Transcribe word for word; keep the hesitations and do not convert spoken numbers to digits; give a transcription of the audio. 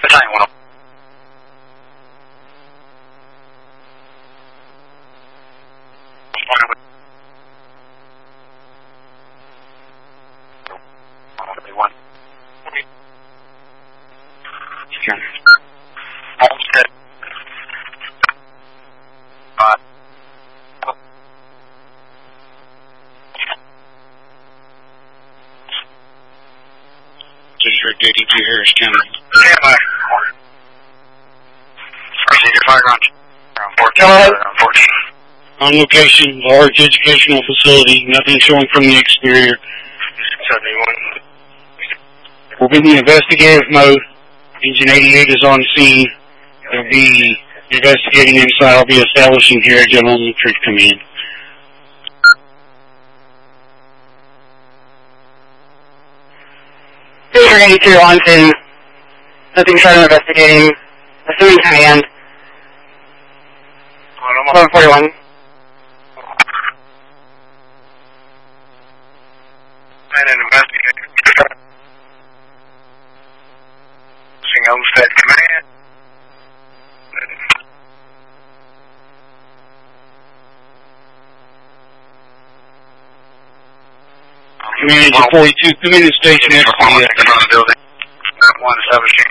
Battalion one oh. One. Homestead. Uh, District eighty-two, Harris County. Stand by. Procedure fireground. Around fourteen. Around fourteen. On location, large educational facility, nothing showing from the exterior. seventy-one. We'll be in the investigative mode. Engine eighty-eight is on scene. They'll be investigating inside. I'll be establishing here at General Military Command. District eighty-two on scene. Nothing short of investigating. Assuming command. eleven forty-one. And an investigator. Homestead Command. Command Agent forty-two, come in and station next to the building. one establishing